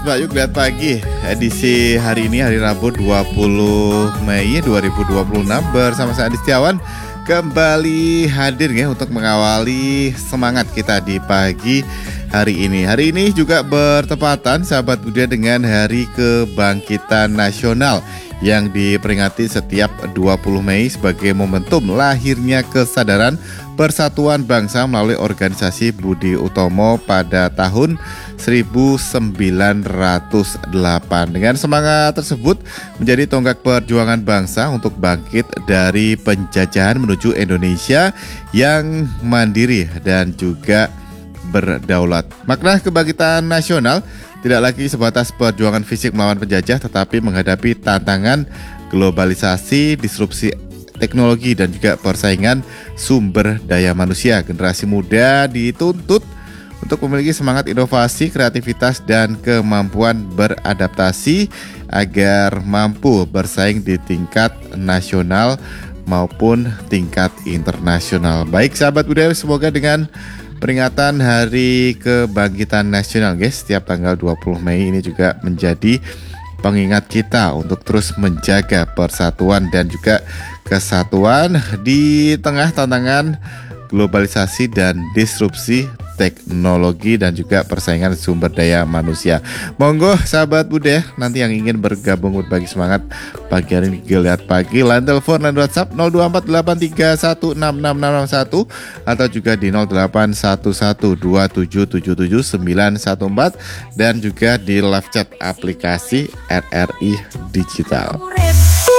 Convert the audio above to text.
Mbak Yuk lihat pagi edisi hari ini hari Rabu 20 Mei 2026 bersama saya Adi Setiawan kembali hadir ya untuk mengawali semangat kita di pagi hari ini. Hari ini juga bertepatan sahabat budaya dengan Hari Kebangkitan Nasional yang diperingati setiap 20 Mei sebagai momentum lahirnya kesadaran persatuan bangsa melalui organisasi Budi Utomo pada tahun 1908. Dengan semangat tersebut menjadi tonggak perjuangan bangsa untuk bangkit dari penjajahan menuju Indonesia yang mandiri dan juga berdaulat. Makna kebangkitan nasional tidak lagi sebatas perjuangan fisik melawan penjajah, tetapi menghadapi tantangan globalisasi, disrupsi teknologi dan juga persaingan sumber daya manusia. Generasi muda dituntut untuk memiliki semangat inovasi, kreativitas, dan kemampuan beradaptasi agar mampu bersaing di tingkat nasional maupun tingkat internasional. Baik sahabat budaya, semoga dengan peringatan Hari Kebangkitan Nasional guys, setiap tanggal 20 Mei ini juga menjadi pengingat kita untuk terus menjaga persatuan dan juga kesatuan di tengah tantangan globalisasi dan disrupsi teknologi dan juga persaingan sumber daya manusia. Monggo sahabat budaya nanti yang ingin bergabung berbagi semangat pagi hari ini Lihat Pagi, line telepon dan WhatsApp 0248316661 atau juga di 081127779914 dan juga di live chat aplikasi RRI Digital.